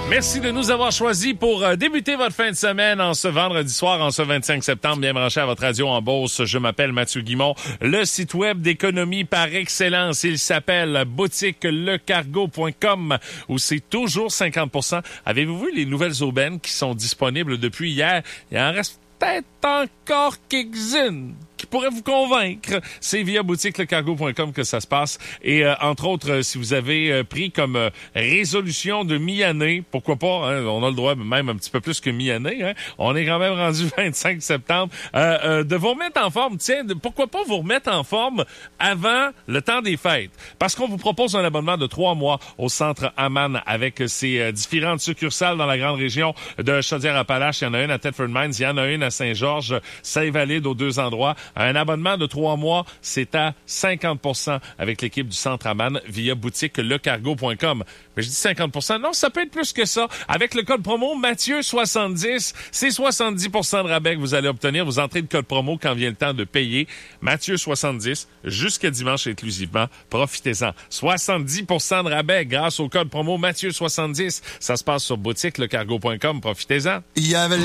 Merci de nous avoir choisis pour débuter votre fin de semaine en ce vendredi soir, en ce 25 septembre. Bien branché à votre radio en Beauce. Je m'appelle Mathieu Guimond. Le site web d'économie par excellence, il s'appelle boutiquelecargo.com où c'est toujours 50%. Avez-vous vu les nouvelles aubaines qui sont disponibles depuis hier? Il en reste peut-être encore quelques-unes qui pourraient vous convaincre. C'est via boutiquelecargo.com que ça se passe. Et entre autres, si vous avez pris comme résolution de mi-année, pourquoi pas, hein, on a le droit même un petit peu plus que mi-année, hein, on est quand même rendu 25 septembre, de vous remettre en forme. Tiens, pourquoi pas vous remettre en forme avant le temps des fêtes? Parce qu'on vous propose un abonnement de 3 mois au Centre Aman avec ses différentes succursales dans la grande région de Chaudière-Appalaches. Il y en a une à Thetford Mines, il y en a une à Saint-Georges, Saint-Valide aux 2 endroits. Un abonnement de 3 mois, c'est à 50% avec l'équipe du Centre Aman via boutiquelecargo.com. Mais je dis 50%. Non, ça peut être plus que ça. Avec le code promo Mathieu70, c'est 70% de rabais que vous allez obtenir. Vous entrez le code promo quand vient le temps de payer. Mathieu70, jusqu'à dimanche inclusivement. Profitez-en. 70% de rabais grâce au code promo Mathieu70. Ça se passe sur boutiquelecargo.com. Profitez-en. Il y avait